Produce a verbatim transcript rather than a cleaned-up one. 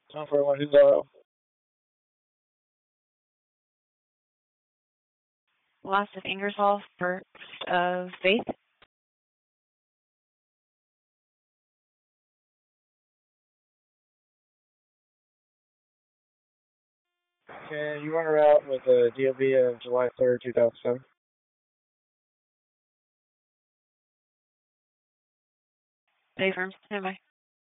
Time for one who's uh Lost of Ingersoll, first of Faith. Can you run her out with a D O B of July third, two thousand seven? Bay firm, standby.